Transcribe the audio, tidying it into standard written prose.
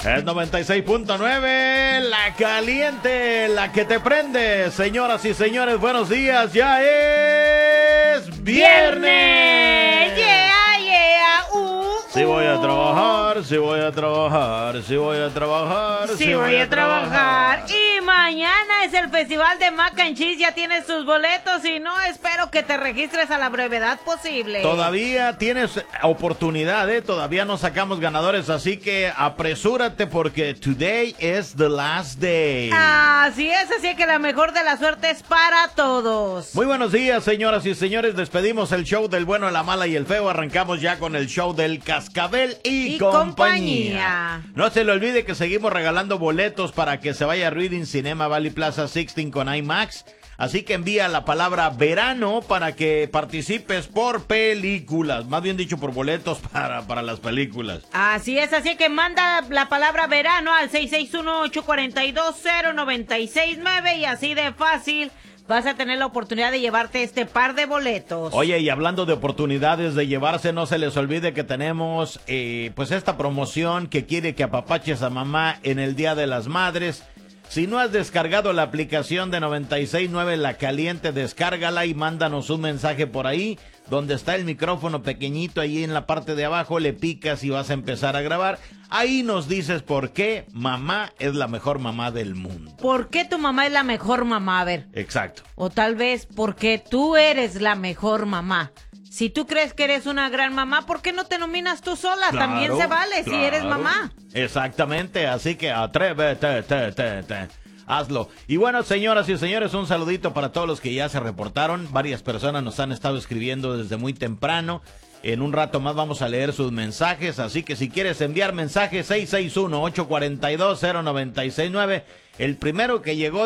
Es 96.9, la caliente, la que te prende. Señoras y señores, buenos días. Ya es viernes. Yeah, yeah. Sí voy a trabajar, sí voy a trabajar, sí voy a trabajar, sí voy a trabajar. Y mañana es el Festival de Mac and Cheese. Ya tienes tus boletos y no, espero que te registres a la brevedad posible. Todavía tienes oportunidad, todavía no sacamos ganadores, así que apresúrate porque today is the last day. Así que la mejor de la suerte es para todos. Muy buenos días, señoras y señores. Despedimos el show del bueno, la mala y el feo. Arrancamos ya con el show del Cascabel y compañía. No se le olvide que seguimos regalando boletos para que se vaya a Reading Cinema Valley Plaza 16 con IMAX. Así que envía la palabra verano para que participes por películas. Más bien dicho, por boletos para las películas. Así que manda la palabra verano al 661-842-0969 y así de fácil vas a tener la oportunidad de llevarte este par de boletos. Oye, y hablando de oportunidades de llevarse, no se les olvide que tenemos pues esta promoción que quiere que apapaches a mamá en el Día de las Madres. Si no has descargado la aplicación de 96.9 La Caliente, descárgala y mándanos un mensaje por ahí, donde está el micrófono pequeñito, ahí en la parte de abajo, le picas y vas a empezar a grabar. Ahí nos dices por qué mamá es la mejor mamá del mundo. ¿Por qué tu mamá es la mejor mamá? A ver. Exacto. O tal vez porque tú eres la mejor mamá. Si tú crees que eres una gran mamá, ¿por qué no te nominas tú sola? Claro, también se vale si eres mamá. Exactamente, así que atrévete, hazlo. Y bueno, señoras y señores, un saludito para todos los que ya se reportaron. Varias personas nos han estado escribiendo desde muy temprano. En un rato más vamos a leer sus mensajes, así que si quieres enviar mensajes, 661-842-0969. El primero que llegó